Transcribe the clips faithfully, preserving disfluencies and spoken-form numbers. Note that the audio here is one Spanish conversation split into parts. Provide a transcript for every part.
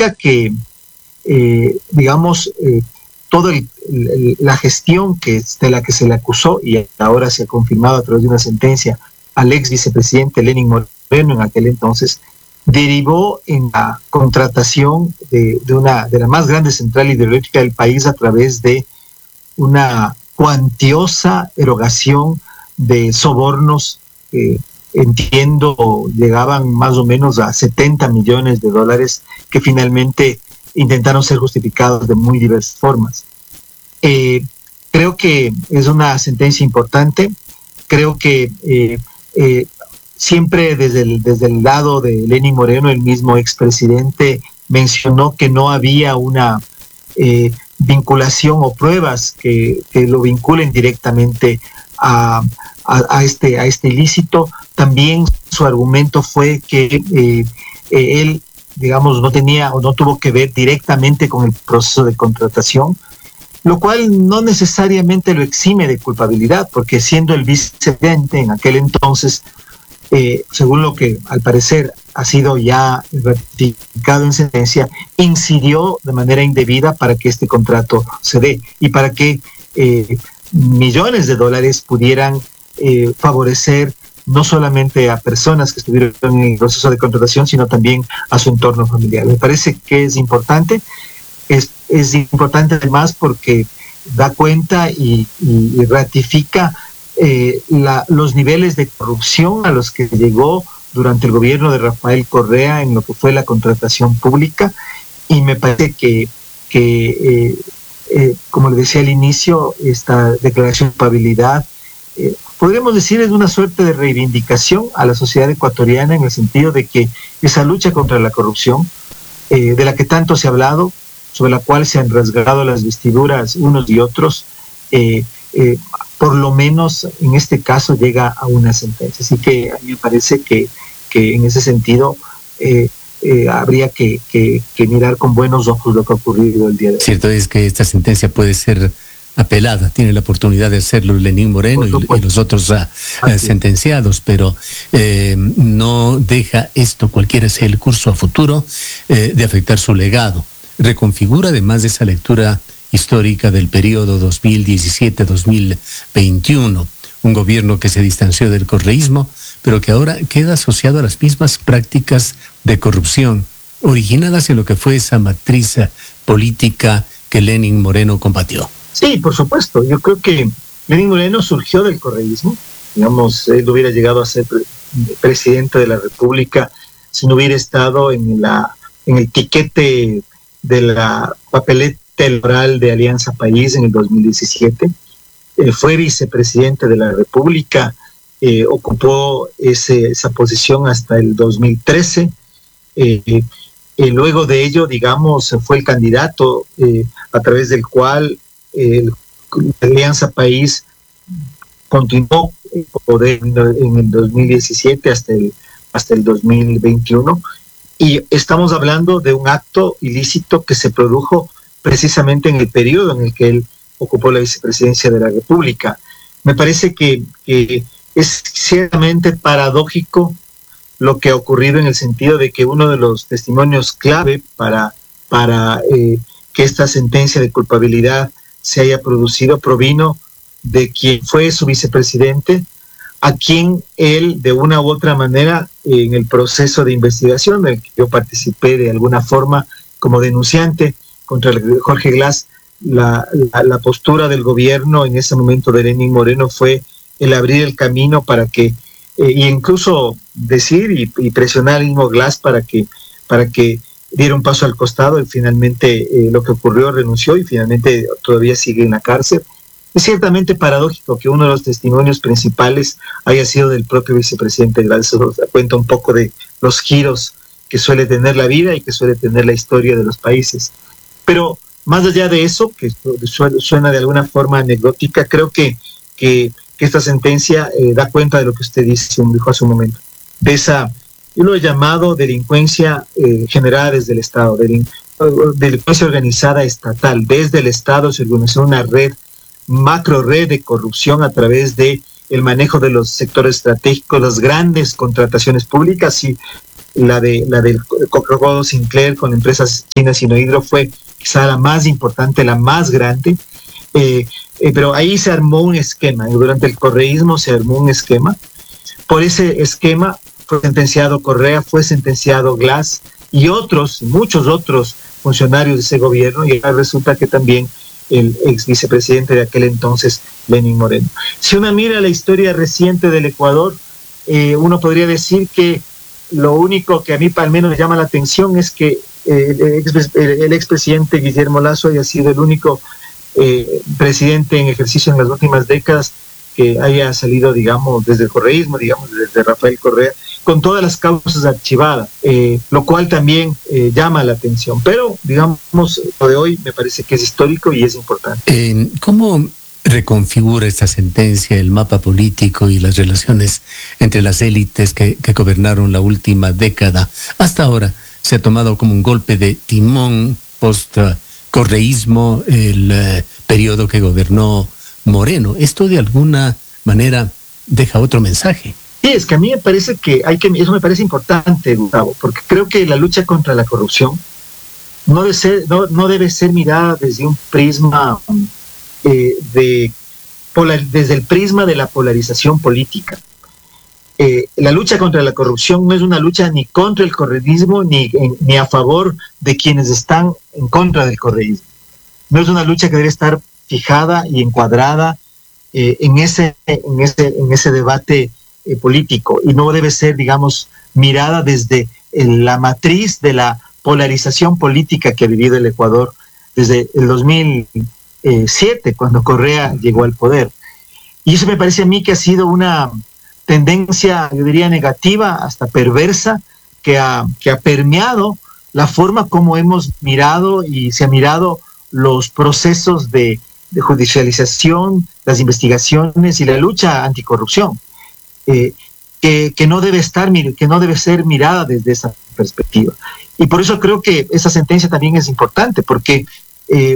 significa que, eh, digamos, eh, toda la gestión que, de la que se le acusó, y ahora se ha confirmado a través de una sentencia al ex vicepresidente Lenín Moreno en aquel entonces, derivó en la contratación de, de, una, de la más grande central hidroeléctrica del país a través de una cuantiosa erogación de sobornos, eh, entiendo, llegaban más o menos a setenta millones de dólares que finalmente intentaron ser justificados de muy diversas formas. Eh, creo que es una sentencia importante, creo que eh, eh, siempre desde el, desde el lado de Lenín Moreno, el mismo expresidente mencionó que no había una eh, vinculación o pruebas que, que lo vinculen directamente a, a, a, este, a este ilícito. También su argumento fue que eh, eh, él, digamos, no tenía o no tuvo que ver directamente con el proceso de contratación, lo cual no necesariamente lo exime de culpabilidad, porque siendo el vicepresidente en aquel entonces, Eh, según lo que al parecer ha sido ya ratificado en sentencia, incidió de manera indebida para que este contrato se dé y para que eh, millones de dólares pudieran eh, favorecer no solamente a personas que estuvieron en el proceso de contratación, sino también a su entorno familiar. Me parece que es importante, es, es importante además porque da cuenta y, y, y ratifica Eh, la, los niveles de corrupción a los que llegó durante el gobierno de Rafael Correa en lo que fue la contratación pública, y me parece que, que eh, eh, como le decía al inicio, esta declaración de culpabilidad, eh, podríamos decir es una suerte de reivindicación a la sociedad ecuatoriana, en el sentido de que esa lucha contra la corrupción, eh, de la que tanto se ha hablado, sobre la cual se han rasgado las vestiduras unos y otros, eh, eh, por lo menos en este caso llega a una sentencia. Así que a mí me parece que, que en ese sentido eh, eh, habría que, que, que mirar con buenos ojos lo que ha ocurrido el día de hoy. Cierto es que esta sentencia puede ser apelada, tiene la oportunidad de hacerlo Lenín Moreno y, y los otros uh, uh, sentenciados, pero eh, no deja esto, cualquiera sea el curso a futuro, eh, de afectar su legado. Reconfigura además de esa lectura histórica del periodo dos mil diecisiete a dos mil veintiuno, un gobierno que se distanció del correísmo, pero que ahora queda asociado a las mismas prácticas de corrupción originadas en lo que fue esa matriz política que Lenín Moreno combatió. Sí, por supuesto. Yo creo que Lenín Moreno surgió del correísmo. Digamos, él hubiera llegado a ser pre- presidente de la República si no hubiera estado en, la, en el tiquete de la papeleta electoral de Alianza País en el dos mil diecisiete. Eh, fue vicepresidente de la República, eh, ocupó ese, esa posición hasta el dos mil trece. Eh, eh, luego de ello, digamos, fue el candidato eh, a través del cual eh, Alianza País continuó en poder en el dos mil diecisiete hasta el, hasta el dos mil veintiuno. Y estamos hablando de un acto ilícito que se produjo precisamente en el periodo en el que él ocupó la vicepresidencia de la República. Me parece que, que es ciertamente paradójico lo que ha ocurrido, en el sentido de que uno de los testimonios clave para, para eh, que esta sentencia de culpabilidad se haya producido provino de quien fue su vicepresidente, a quien él de una u otra manera en el proceso de investigación en el que yo participé de alguna forma como denunciante contra el Jorge Glass, la, la, la postura del gobierno en ese momento de Lenín Moreno fue el abrir el camino para que, eh, e incluso decir y, y presionar al mismo Glass para que, para que diera un paso al costado, y finalmente eh, lo que ocurrió, renunció y finalmente todavía sigue en la cárcel. Es ciertamente paradójico que uno de los testimonios principales haya sido del propio vicepresidente Glass. Eso da cuenta un poco de los giros que suele tener la vida y que suele tener la historia de los países. Pero más allá de eso, que suena de alguna forma anecdótica, creo que, que, que esta sentencia eh, da cuenta de lo que usted dice, dijo hace un momento, de esa, yo lo he llamado delincuencia eh, generada desde el Estado, delin, delincuencia organizada estatal. Desde el Estado se organizó una red, macro red de corrupción a través de el manejo de los sectores estratégicos, las grandes contrataciones públicas, y la de la del Coca-Cola Sinclair con empresas chinas Sinohydro fue quizá la más importante, la más grande, eh, eh, pero ahí se armó un esquema, durante el correísmo se armó un esquema. Por ese esquema fue sentenciado Correa, fue sentenciado Glass y otros, muchos otros funcionarios de ese gobierno, y ahora resulta que también el ex vicepresidente de aquel entonces, Lenín Moreno. Si uno mira la historia reciente del Ecuador, eh, uno podría decir que lo único que a mí al menos me llama la atención es que eh, el, ex, el expresidente Guillermo Lasso haya sido el único eh, presidente en ejercicio en las últimas décadas que haya salido, digamos, desde el correísmo, digamos, desde Rafael Correa, con todas las causas archivadas, eh, lo cual también eh, llama la atención. Pero, digamos, lo de hoy me parece que es histórico y es importante. Eh, ¿Cómo reconfigura esta sentencia el mapa político y las relaciones entre las élites que, que gobernaron la última década? Hasta ahora se ha tomado como un golpe de timón post-correísmo el eh, periodo que gobernó Moreno. ¿Esto de alguna manera deja otro mensaje? Sí, es que a mí me parece que hay que, eso me parece importante, Gustavo, porque creo que la lucha contra la corrupción no debe ser, no, no debe ser mirada desde un prisma eh, de polar, desde el prisma de la polarización política. Eh, la lucha contra la corrupción no es una lucha ni contra el correísmo ni, ni a favor de quienes están en contra del correísmo. No es una lucha que debe estar fijada y encuadrada eh, en ese en ese en ese debate eh, político, y no debe ser, digamos, mirada desde el, la matriz de la polarización política que ha vivido el Ecuador desde el dos mil siete, cuando Correa llegó al poder. Y eso me parece a mí que ha sido una tendencia, yo diría, negativa, hasta perversa, que ha, que ha permeado la forma como hemos mirado y se ha mirado los procesos de de judicialización, las investigaciones y la lucha anticorrupción, eh, que, que no debe estar, que no debe ser mirada desde esa perspectiva. Y por eso creo que esa sentencia también es importante, porque eh,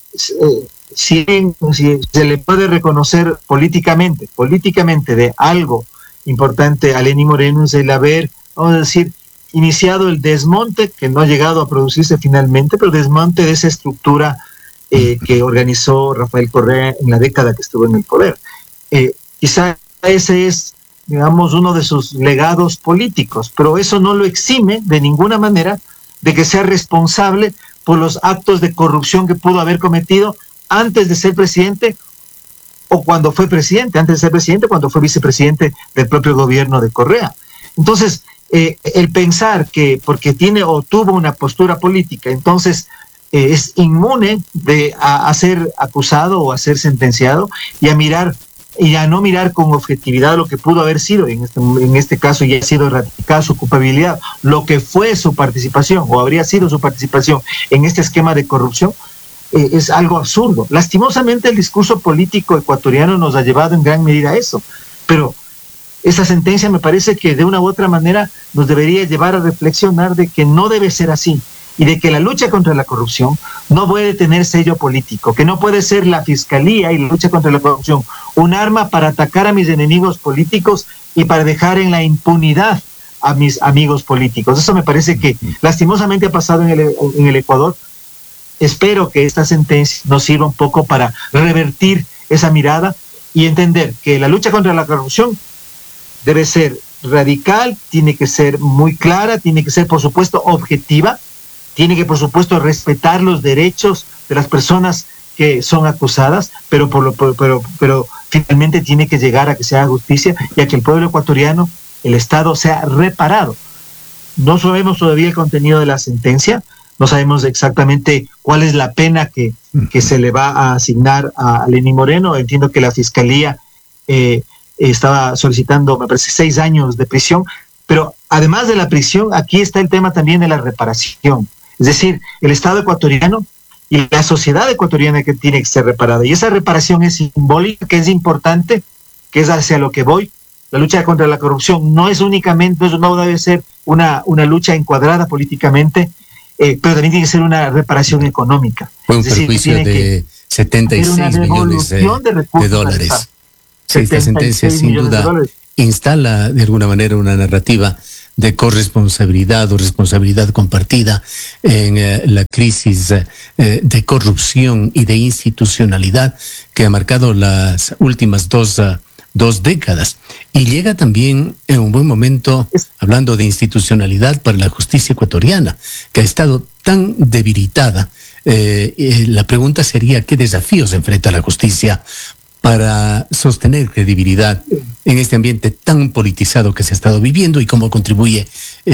si, si se le puede reconocer políticamente, políticamente de algo importante a Lenín Moreno es el haber, vamos a decir, iniciado el desmonte, que no ha llegado a producirse finalmente, pero desmonte de esa estructura Eh, que organizó Rafael Correa en la década que estuvo en el poder. Eh, quizá ese es, digamos, uno de sus legados políticos, pero eso no lo exime de ninguna manera de que sea responsable por los actos de corrupción que pudo haber cometido antes de ser presidente o cuando fue presidente, antes de ser presidente, cuando fue vicepresidente del propio gobierno de Correa. Entonces, eh, el pensar que porque tiene o tuvo una postura política, entonces Eh, es inmune de a, a ser acusado o a ser sentenciado y a mirar y a no mirar con objetividad lo que pudo haber sido, en este, en este caso ya ha sido ratificada su culpabilidad, lo que fue su participación o habría sido su participación en este esquema de corrupción, eh, es algo absurdo. Lastimosamente el discurso político ecuatoriano nos ha llevado en gran medida a eso, pero esa sentencia me parece que de una u otra manera nos debería llevar a reflexionar de que no debe ser así, y de que la lucha contra la corrupción no puede tener sello político, que no puede ser la fiscalía y la lucha contra la corrupción un arma para atacar a mis enemigos políticos y para dejar en la impunidad a mis amigos políticos. Eso me parece que lastimosamente ha pasado en el, en el Ecuador. Espero que esta sentencia nos sirva un poco para revertir esa mirada y entender que la lucha contra la corrupción debe ser radical, tiene que ser muy clara, tiene que ser, por supuesto, objetiva, tiene que, por supuesto, respetar los derechos de las personas que son acusadas, pero, por lo, pero, pero, pero finalmente tiene que llegar a que se haga justicia y a que el pueblo ecuatoriano, el Estado, sea reparado. No sabemos todavía el contenido de la sentencia, no sabemos exactamente cuál es la pena que, que se le va a asignar a Lenín Moreno. Entiendo que la Fiscalía eh, estaba solicitando, me parece, seis años de prisión, pero además de la prisión, aquí está el tema también de la reparación. Es decir, el Estado ecuatoriano y la sociedad ecuatoriana que tiene que ser reparada. Y esa reparación es simbólica, que es importante, que es hacia lo que voy. La lucha contra la corrupción no es únicamente, no debe ser una, una lucha encuadrada políticamente, eh, pero también tiene que ser una reparación económica. Fue un es decir, perjuicio tiene de que setenta y seis millones de, de, de dólares. Sí, esta sentencia sin duda instala de alguna manera una narrativa de corresponsabilidad o responsabilidad compartida en eh, la crisis eh, de corrupción y de institucionalidad que ha marcado las últimas dos, uh, dos décadas. Y llega también en un buen momento, hablando de institucionalidad, para la justicia ecuatoriana, que ha estado tan debilitada. Eh, eh, la pregunta sería, ¿qué desafíos enfrenta la justicia para sostener credibilidad en este ambiente tan politizado que se ha estado viviendo y cómo contribuye